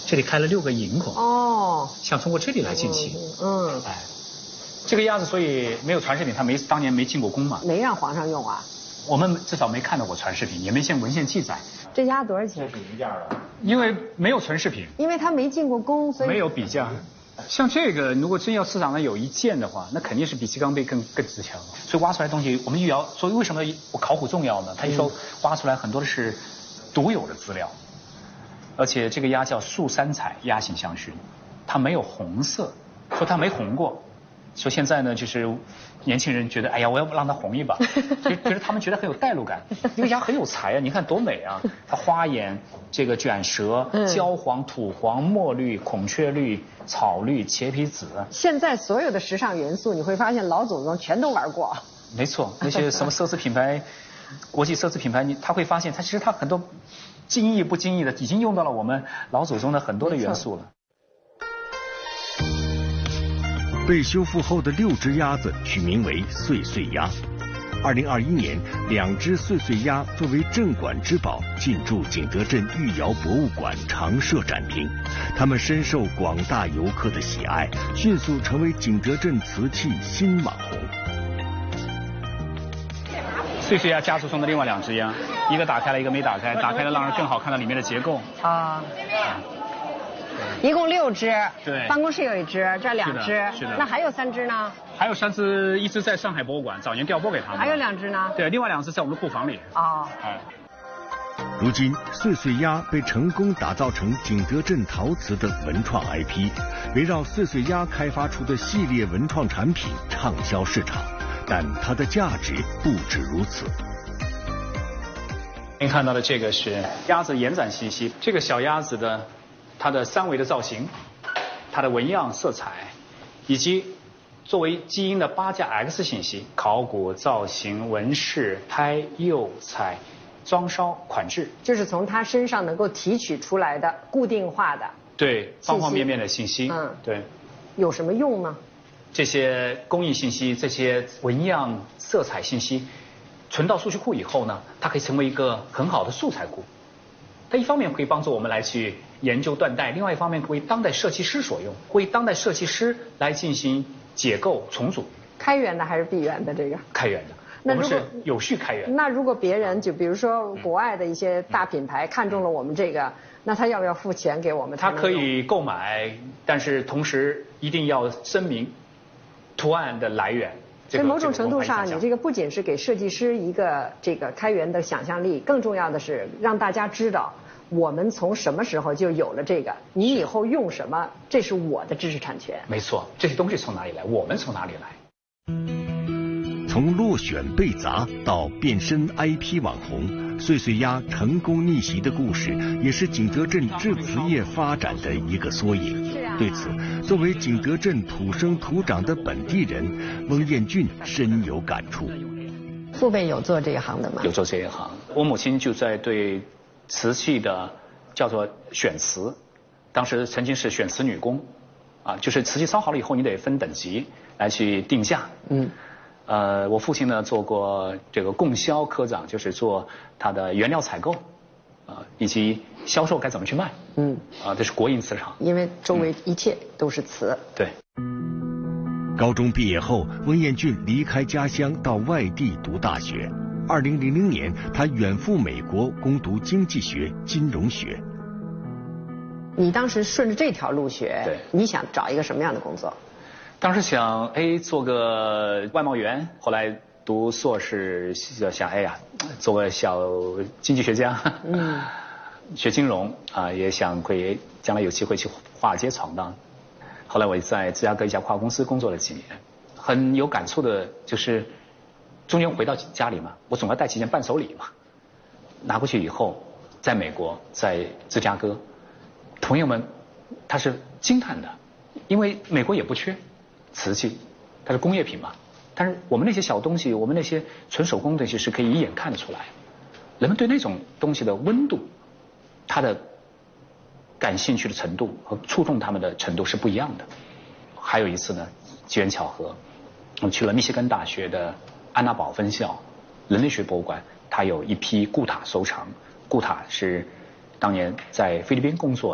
这里开了6个银孔。 哦， 想通过这里来进气。 哎， 这个鸭子所以没有传世品，它当年没进过宫嘛。 没让皇上用啊。 我们至少没看到过传世品，也没见文献记载。 这鸭多少钱？ 这是一价的。 因为没有传世品。 因为它没进过宫，所以没有比价。像这个，如果真要市场上有一件的话，那肯定是比鸡缸杯更值钱了。所以挖出来的东西，我们预窑，所以为什么我考古重要呢？他就说挖出来很多的是独有的资料，而且这个鸭叫素三彩鸭形香薰，它没有红色，说它没红过。说现在呢，就是年轻人觉得，哎呀，我要让它红一把，觉得他们觉得很有代入感。这个鸭很有才啊，你看多美啊！它花眼、这个卷舌、焦黄、土黄、墨绿、孔雀绿、草绿、茄皮紫。 现在所有的时尚元素，你会发现老祖宗全都玩过。 没错，那些什么奢侈品牌、国际奢侈品牌，他会发现，其实它很多经意不经意的，已经用到了我们老祖宗的很多的元素了。 被修复后的6只鸭子取名为岁岁鸭。2021年，2只岁岁鸭作为镇馆之宝进驻景德镇御窑博物馆常设展厅，它们深受广大游客的喜爱，迅速成为景德镇瓷器新网红。 岁岁鸭家族中的另外2只鸭，一个打开了，一个没打开，打开了让人更好看到里面的结构。啊。 一共6只， 对， 办公室有1只，这2只， 是的。 那还有3只呢？ 还有3只，一只在上海博物馆早年调拨给他们。 还有2只呢？ 对，另外2只在我们的库房里。 哦。 哎。 如今，岁岁鸭被成功打造成景德镇陶瓷的文创 IP， 围绕岁岁鸭开发出的系列文创产品畅销市场，但它的价值不止如此。 您看到的这个是鸭子延展信息，这个小鸭子的它的3维的造型，它的纹样、色彩，以及作为基因的8价 X 信息，考古、造型、纹饰、胎、釉、彩、装烧、款制， 就是从它身上能够提取出来的固定化的， 对，方方面面的信息，对， 有什么用呢？ 这些工艺信息、这些纹样、色彩信息，存到数据库以后呢，它可以成为一个很好的素材库。它一方面可以帮助我们来去研究断代，另外一方面为当代设计师所用，为当代设计师来进行解构重组。 开源的还是闭源的这个？ 开源的，我们是有序开源。 那如果别人就比如说国外的一些大品牌看中了我们这个，那他要不要付钱给我们？ 他可以购买，但是同时一定要声明图案的来源。 所以某种程度上，你这个不仅是给设计师一个这个开源的想象力，更重要的是让大家知道我们从什么时候就有了这个，你以后用什么，这是我的知识产权。 没错，这些东西从哪里来，我们从哪里来。 从落选被砸到变身 IP 网红，岁岁鸭成功逆袭的故事，也是景德镇制瓷业发展的一个缩影。对此，作为景德镇土生土长的本地人，翁彦俊深有感触。 父辈有做这一行的吗？ 有做这一行，我母亲就在对瓷器的叫做选瓷，当时曾经是选瓷女工，啊，就是瓷器烧好了以后，你得分等级来去定价。我父亲呢做过这个供销科长，就是做他的原料采购，以及销售该怎么去卖。这是国营瓷厂， 因为周围一切都是瓷。 对。 高中毕业后，翁彦俊离开家乡到外地读大学。2000年，他远赴美国攻读经济学、金融学。 你当时顺着这条路学， 对， 你想找一个什么样的工作？ 当时想，做个外贸员，后来读硕士想，做个小经济学家，学金融啊，也想会将来有机会去华尔街闯荡。后来我在芝加哥一家跨国公司工作了几年，很有感触的就是，中间回到家里嘛，我总要带几件伴手礼嘛，拿过去以后，在美国，在芝加哥，朋友们他是惊叹的，因为美国也不缺瓷器，它是工业品嘛，但是我们那些小东西，我们那些纯手工的东西是可以一眼看得出来，人们对那种东西的温度，它的感兴趣的程度和触动他们的程度是不一样的。还有一次呢，机缘巧合，我去了密歇根大学的安娜堡分校人类学博物馆，它有一批固塔收藏，固塔是当年在菲律宾工作